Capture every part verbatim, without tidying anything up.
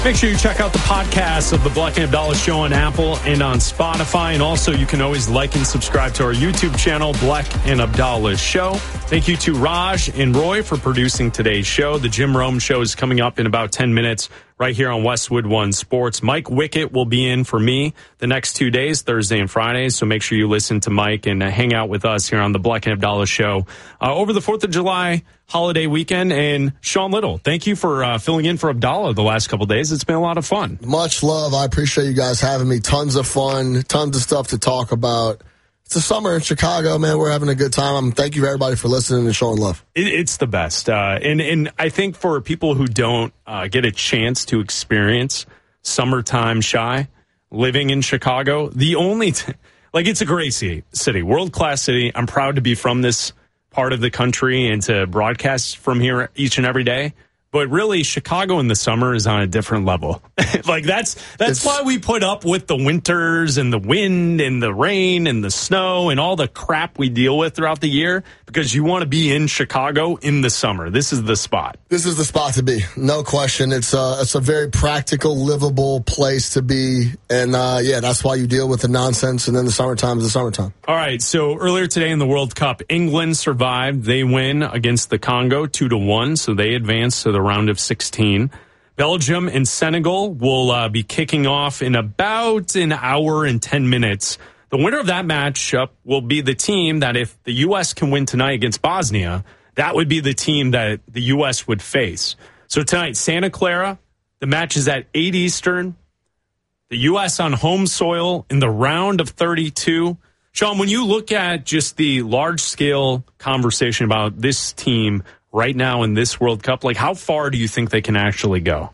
Make sure you check out the podcast of the Bleck and Abdallah Show on Apple and on Spotify. And also, you can always like and subscribe to our YouTube channel, Bleck and Abdallah Show. Thank you to Raj and Roy for producing today's show. The Jim Rome Show is coming up in about ten minutes right here on Westwood One Sports. Mike Wickett will be in for me the next two days, Thursday and Friday. So make sure you listen to Mike and uh, hang out with us here on the Bleck and Abdallah Show uh, over the fourth of July holiday weekend. And Sean Little, thank you for uh, filling in for Abdallah the last couple of days. It's been a lot of fun. Much love. I appreciate you guys having me. Tons of fun, tons of stuff to talk about. It's the summer in Chicago, man. We're having a good time. Um, thank you, everybody, for listening and showing love. It, it's the best. Uh, and, and I think for people who don't uh, get a chance to experience summertime Shy, living in Chicago, the only, t- like, it's a great city, world-class city. I'm proud to be from this part of the country and to broadcast from here each and every day. But really, Chicago in the summer is on a different level. Like, that's that's it's, why we put up with the winters and the wind and the rain and the snow and all the crap we deal with throughout the year, because you want to be in Chicago in the summer. This is the spot. This is the spot to be. No question. It's a, it's a very practical, livable place to be. And, uh, yeah, that's why you deal with the nonsense. And then the summertime is the summertime. All right. So earlier today in the World Cup, England survived. They win against the Congo two to one. So they advance to the round of sixteen. Belgium and Senegal will uh, be kicking off in about an hour and ten minutes. The winner of that matchup will be the team that, if the U S can win tonight against Bosnia, that would be the team that the U S would face. So tonight, Santa Clara, the match is at eight Eastern. The U S on home soil in the round of thirty-two. Sean, when you look at just the large-scale conversation about this team right now in this World Cup, like, how far do you think they can actually go?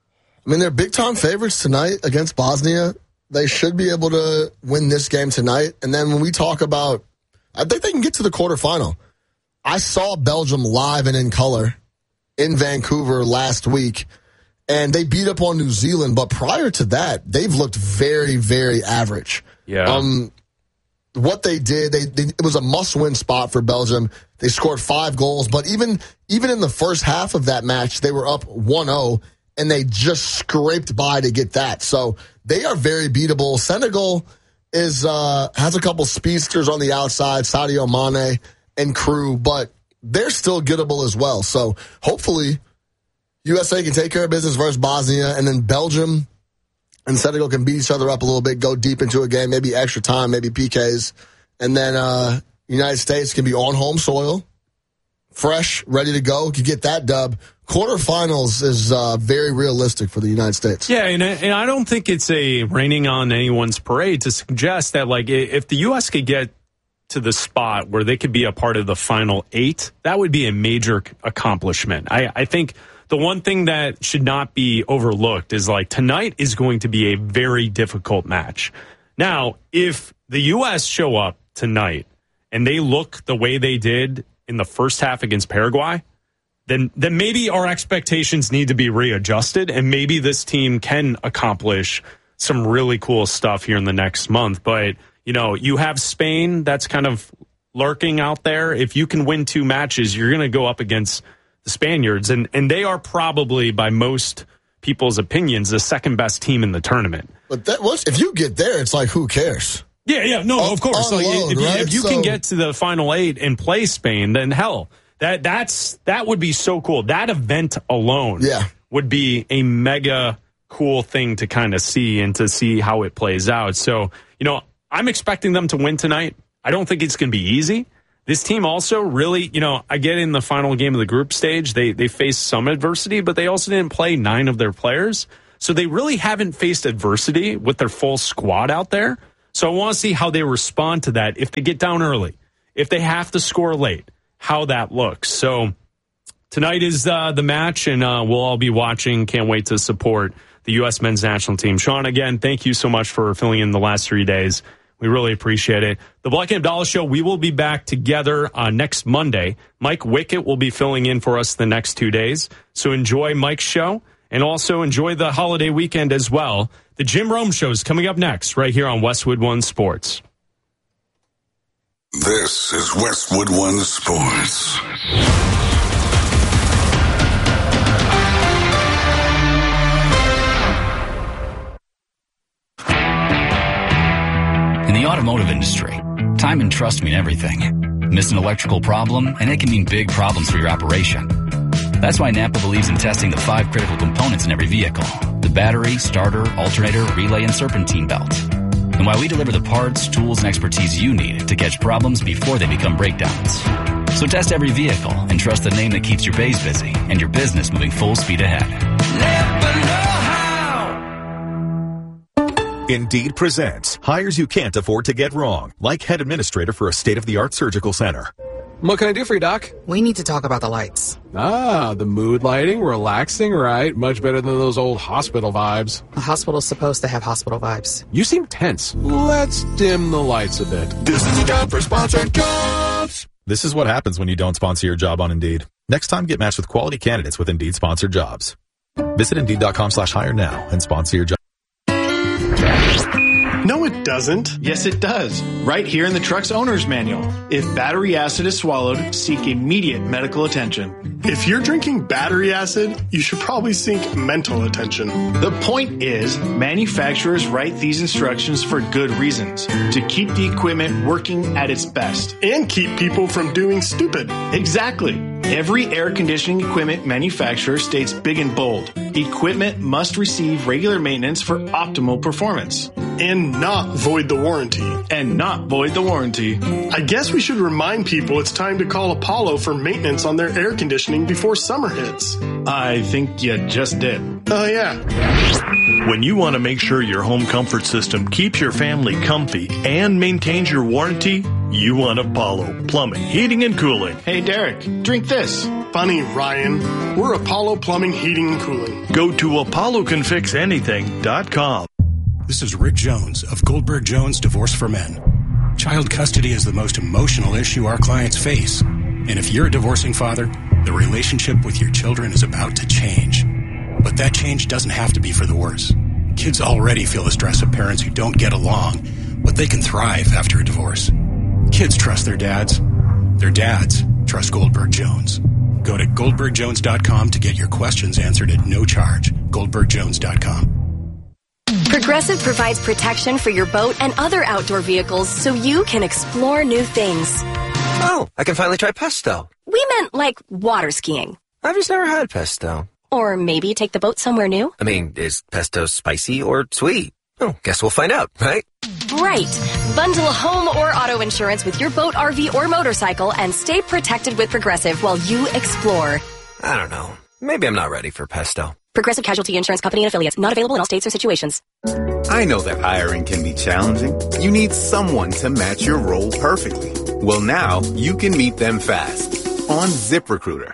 I mean, they're big-time favorites tonight against Bosnia. They should be able to win this game tonight. And then when we talk about, I think they can get to the quarterfinal. I saw Belgium live and in color in Vancouver last week, and they beat up on New Zealand. But prior to that, they've looked very, very average. Yeah. Um, what they did, they, they it was a must-win spot for Belgium. They scored five goals, but even even in the first half of that match, they were up one oh, and they just scraped by to get that. So they are very beatable. Senegal is uh, has a couple speedsters on the outside, Sadio Mane and crew, but they're still gettable as well. So hopefully U S A can take care of business versus Bosnia, and then Belgium and Senegal can beat each other up a little bit, go deep into a game, maybe extra time, maybe P Ks. And then uh, United States can be on home soil, fresh, ready to go, can get that dub. Quarterfinals is uh, very realistic for the United States. Yeah, and I, and I don't think it's a raining on anyone's parade to suggest that, like, if the U S could get to the spot where they could be a part of the final eight, that would be a major accomplishment. I, I think the one thing that should not be overlooked is, like, tonight is going to be a very difficult match. Now, if the U S show up tonight and they look the way they did in the first half against Paraguay, then then maybe our expectations need to be readjusted, and maybe this team can accomplish some really cool stuff here in the next month. But, you know, you have Spain that's kind of lurking out there. If you can win two matches, you're going to go up against the Spaniards, and, and they are probably, by most people's opinions, the second best team in the tournament. But that was, if you get there, it's like, who cares? Yeah, yeah, no, Un- of course. Unload, so if, right? if you so, can get to the final eight and play Spain, then hell, that that's that would be so cool. That event alone yeah. would be a mega cool thing to kind of see and to see how it plays out. So, you know, I'm expecting them to win tonight. I don't think it's going to be easy. This team also really, you know, I get in the final game of the group stage, they they faced some adversity, but they also didn't play nine of their players. So they really haven't faced adversity with their full squad out there. So I want to see how they respond to that if they get down early, if they have to score late, how that looks. So tonight is uh, the match, and uh, we'll all be watching. Can't wait to support the U S men's national team. Sean, again, thank you so much for filling in the last three days. We really appreciate it. The Bleck and Abdallah Show, we will be back together uh, next Monday. Mike Wickett will be filling in for us the next two days. So enjoy Mike's show, and also enjoy the holiday weekend as well. The Jim Rome Show is coming up next right here on Westwood One Sports. This is Westwood One Sports. Automotive industry. Time and trust mean everything. Miss an electrical problem, and it can mean big problems for your operation. That's why Napa believes in testing the five critical components in every vehicle: the battery, starter, alternator, relay, and serpentine belt. And why we deliver the parts, tools, and expertise you need to catch problems before they become breakdowns. So test every vehicle and trust the name that keeps your bays busy and your business moving full speed ahead. Napa know-how. Indeed presents hires you can't afford to get wrong, like head administrator for a state-of-the-art surgical center. What can I do for you, Doc? We need to talk about the lights. Ah, the mood lighting, relaxing, right? Much better than those old hospital vibes. A hospital's supposed to have hospital vibes. You seem tense. Let's dim the lights a bit. This is a job for sponsored jobs. This is what happens when you don't sponsor your job on Indeed. Next time, get matched with quality candidates with Indeed sponsored jobs. Visit Indeed.com slash hire now and sponsor your job. No, it doesn't. Yes, it does. Right here in the truck's owner's manual. If battery acid is swallowed, seek immediate medical attention. If you're drinking battery acid, you should probably seek mental attention. The point is, manufacturers write these instructions for good reasons. To keep the equipment working at its best. And keep people from doing stupid. Exactly. Every air conditioning equipment manufacturer states big and bold: equipment must receive regular maintenance for optimal performance. And not void the warranty. And not void the warranty. I guess we should remind people it's time to call Apollo for maintenance on their air conditioning before summer hits. I think you just did. Oh, yeah. When you want to make sure your home comfort system keeps your family comfy and maintains your warranty, you want Apollo Plumbing, Heating, and Cooling. Hey, Derek, drink this. Funny, Ryan. We're Apollo Plumbing, Heating, and Cooling. Go to apollo can fix anything dot com. This is Rick Jones of Goldberg Jones Divorce for Men. Child custody is the most emotional issue our clients face. And if you're a divorcing father, the relationship with your children is about to change. But that change doesn't have to be for the worse. Kids already feel the stress of parents who don't get along, but they can thrive after a divorce. Kids trust their dads. Their dads trust Goldberg Jones. Go to goldberg jones dot com to get your questions answered at no charge. goldberg jones dot com. Progressive provides protection for your boat and other outdoor vehicles so you can explore new things. Oh, I can finally try pesto. We meant like water skiing. I've just never had pesto. Or maybe take the boat somewhere new. I mean, is pesto spicy or sweet? Oh, guess we'll find out, right? Right. Bundle home or auto insurance with your boat, R V, or motorcycle and stay protected with Progressive while you explore. I don't know. Maybe I'm not ready for pesto. Progressive Casualty Insurance Company and Affiliates. Not available in all states or situations. I know that hiring can be challenging. You need someone to match your role perfectly. Well, now you can meet them fast on ZipRecruiter.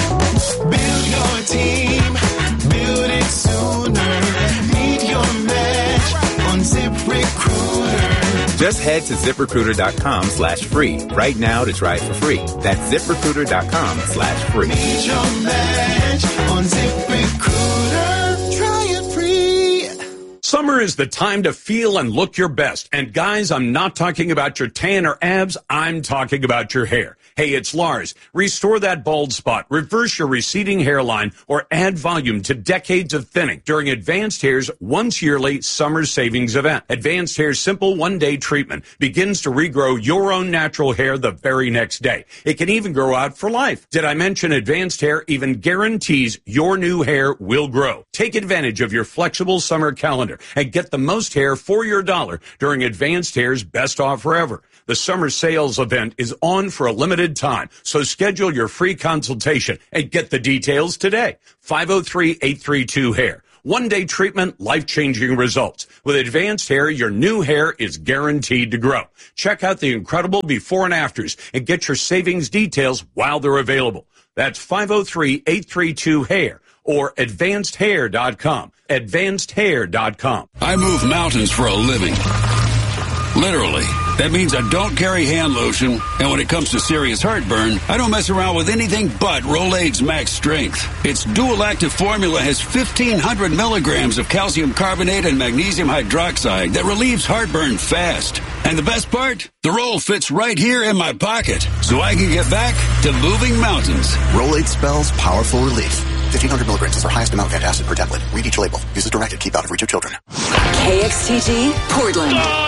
Build your team. Build it sooner. Meet your match on ZipRecruiter. Just head to ZipRecruiter.com slash free right now to try it for free. That's ZipRecruiter.com slash free. Meet your match on ZipRecruiter. Try it free. Summer is the time to feel and look your best. And guys, I'm not talking about your tan or abs. I'm talking about your hair. Hey, it's Lars. Restore that bald spot, reverse your receding hairline, or add volume to decades of thinning during Advanced Hair's once-yearly summer savings event. Advanced Hair's simple one-day treatment begins to regrow your own natural hair the very next day. It can even grow out for life. Did I mention Advanced Hair even guarantees your new hair will grow? Take advantage of your flexible summer calendar and get the most hair for your dollar during Advanced Hair's best offer ever. The summer sales event is on for a limited time, so schedule your free consultation and get the details today. five oh three, eight three two, hair. One-day treatment, life-changing results. With Advanced Hair, your new hair is guaranteed to grow. Check out the incredible before and afters and get your savings details while they're available. That's five oh three, eight three two, hair or advanced hair dot com. advanced hair dot com. I move mountains for a living. Literally. That means I don't carry hand lotion, and when it comes to serious heartburn, I don't mess around with anything but Rolaids Max Strength. Its dual-active formula has fifteen hundred milligrams of calcium carbonate and magnesium hydroxide that relieves heartburn fast. And the best part? The roll fits right here in my pocket, so I can get back to moving mountains. Rolaids spells powerful relief. fifteen hundred milligrams is our highest amount of antacid per tablet. Read each label. Use as directed. Keep out of reach of children. K X T G, Portland. God, goodbye.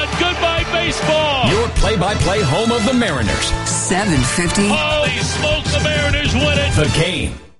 by baseball. Your play-by-play home of the Mariners. seven fifty. Holy smokes, the Mariners win it. The Game.